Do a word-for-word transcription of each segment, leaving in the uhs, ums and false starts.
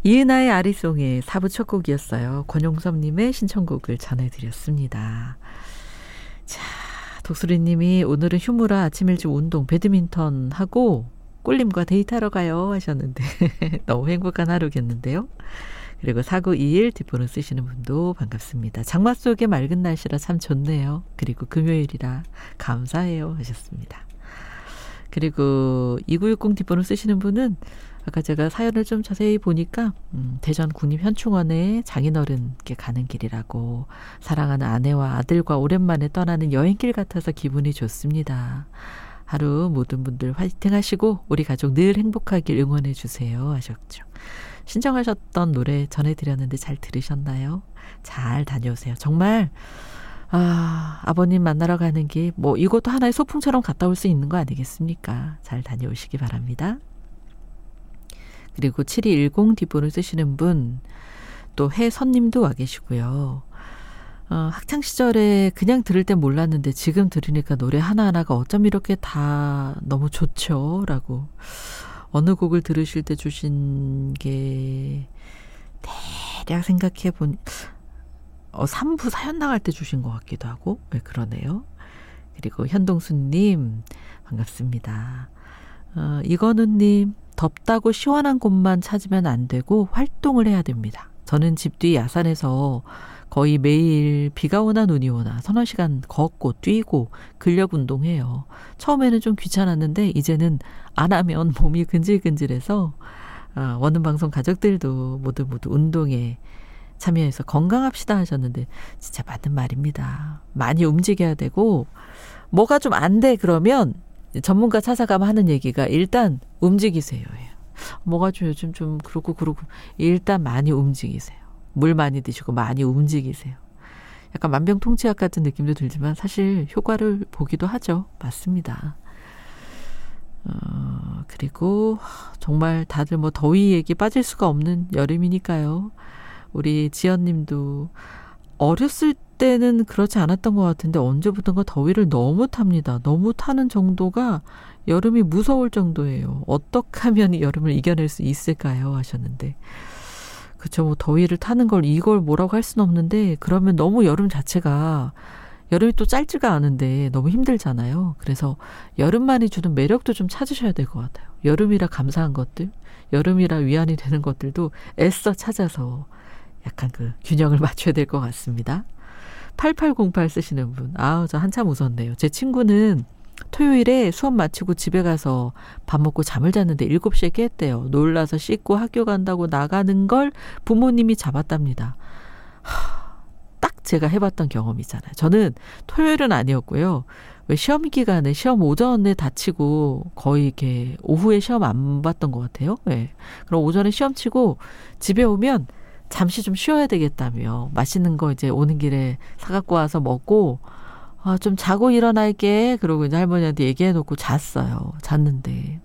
이은하의 아리송의 사 부 첫 곡이었어요. 권용섭님의 신청곡을 전해드렸습니다. 자, 독수리님이 오늘은 휴무라 아침 일찍 운동, 배드민턴 하고 꿀님과 데이트하러 가요 하셨는데 너무 행복한 하루겠는데요. 그리고 사구이일 뒷번호 쓰시는 분도 반갑습니다. 장마 속의 맑은 날씨라 참 좋네요. 그리고 금요일이라 감사해요 하셨습니다. 그리고 이구육공 뒷번호 쓰시는 분은 아까 제가 사연을 좀 자세히 보니까 음, 대전 국립현충원에 장인어른께 가는 길이라고 사랑하는 아내와 아들과 오랜만에 떠나는 여행길 같아서 기분이 좋습니다. 하루 모든 분들 화이팅 하시고 우리 가족 늘 행복하길 응원해 주세요 하셨죠. 신청하셨던 노래 전해드렸는데 잘 들으셨나요? 잘 다녀오세요. 정말 아, 아버님 만나러 가는 길 뭐 이것도 하나의 소풍처럼 갔다 올 수 있는 거 아니겠습니까? 잘 다녀오시기 바랍니다. 그리고 칠이일공 뒷번호 쓰시는 분 또 해선님도 와 계시고요. 어, 학창시절에 그냥 들을 땐 몰랐는데 지금 들으니까 노래 하나하나가 어쩜 이렇게 다 너무 좋죠? 라고 어느 곡을 들으실 때 주신 게 대략 생각해 보니 어, 삼 부 사연 나갈 때 주신 것 같기도 하고 네, 그러네요. 그리고 현동수님 반갑습니다. 어, 이건우님 덥다고 시원한 곳만 찾으면 안 되고 활동을 해야 됩니다. 저는 집 뒤 야산에서 거의 매일 비가 오나 눈이 오나 서너 시간 걷고 뛰고 근력 운동해요. 처음에는 좀 귀찮았는데 이제는 안 하면 몸이 근질근질해서 아, 원음 방송 가족들도 모두 모두 운동에 참여해서 건강합시다 하셨는데 진짜 맞는 말입니다. 많이 움직여야 되고 뭐가 좀 안 돼 그러면 전문가 찾아가면 하는 얘기가 일단 움직이세요. 뭐가 좀 요즘 좀 그렇고 그렇고 일단 많이 움직이세요. 물 많이 드시고 많이 움직이세요. 약간 만병통치약 같은 느낌도 들지만 사실 효과를 보기도 하죠. 맞습니다. 어, 그리고 정말 다들 뭐 더위 얘기 빠질 수가 없는 여름이니까요. 우리 지연님도 어렸을 때는 그렇지 않았던 것 같은데 언제부턴가 더위를 너무 탑니다. 너무 타는 정도가 여름이 무서울 정도예요. 어떻게 하면 이 여름을 이겨낼 수 있을까요? 하셨는데 그쵸, 뭐 더위를 타는 걸 이걸 뭐라고 할 수는 없는데 그러면 너무 여름 자체가 여름이 또 짧지가 않은데 너무 힘들잖아요. 그래서 여름만이 주는 매력도 좀 찾으셔야 될 것 같아요. 여름이라 감사한 것들, 여름이라 위안이 되는 것들도 애써 찾아서 약간 그 균형을 맞춰야 될 것 같습니다. 팔팔공팔 쓰시는 분, 아우 저 한참 웃었네요. 제 친구는 토요일에 수업 마치고 집에 가서 밥 먹고 잠을 잤는데 일곱 시에 깼대요. 놀라서 씻고 학교 간다고 나가는 걸 부모님이 잡았답니다. 하, 딱 제가 해봤던 경험이잖아요. 저는 토요일은 아니었고요. 왜 시험 기간에 시험 오전에 다치고 거의 이렇게 오후에 시험 안 봤던 것 같아요. 네. 그럼 오전에 시험 치고 집에 오면 잠시 좀 쉬어야 되겠다며 맛있는 거 이제 오는 길에 사갖고 와서 먹고 아, 좀 자고 일어날게. 그러고 이제 할머니한테 얘기해놓고 잤어요. 잤는데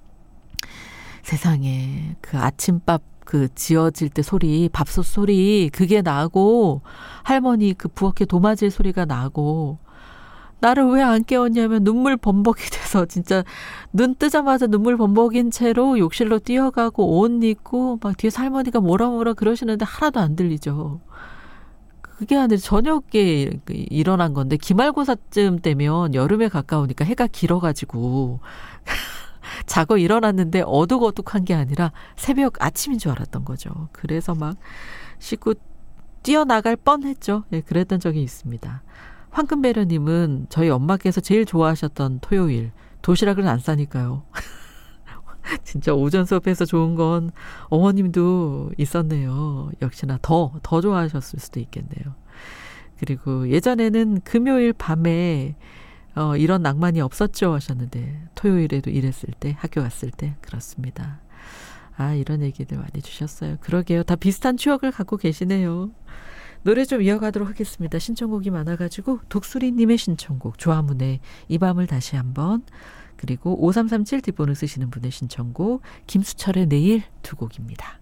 세상에 그 아침밥 그 지어질 때 소리, 밥솥 소리 그게 나고 할머니 그 부엌에 도마질 소리가 나고 나를 왜 안 깨웠냐면 눈물 범벅이 돼서 진짜 눈 뜨자마자 눈물 범벅인 채로 욕실로 뛰어가고 옷 입고 막 뒤에서 할머니가 뭐라 뭐라 그러시는데 하나도 안 들리죠. 그게 아니라 저녁에 일어난 건데 기말고사쯤 되면 여름에 가까우니까 해가 길어가지고 자고 일어났는데 어둑어둑한 게 아니라 새벽 아침인 줄 알았던 거죠. 그래서 막 씻고 뛰어나갈 뻔했죠. 예, 그랬던 적이 있습니다. 황금배려님은 저희 엄마께서 제일 좋아하셨던 토요일 도시락을 안 싸니까요. 진짜 오전 수업에서 좋은 건 어머님도 있었네요. 역시나 더, 더 좋아하셨을 수도 있겠네요. 그리고 예전에는 금요일 밤에 어, 이런 낭만이 없었죠 하셨는데 토요일에도 일했을 때 학교 갔을 때 그렇습니다. 아 이런 얘기들 많이 주셨어요. 그러게요. 다 비슷한 추억을 갖고 계시네요. 노래 좀 이어가도록 하겠습니다. 신청곡이 많아가지고 독수리님의 신청곡 조화문의 이 밤을 다시 한번 그리고 오삼삼칠 뒷번호 쓰시는 분의 신청곡 김수철의 내일 두 곡입니다.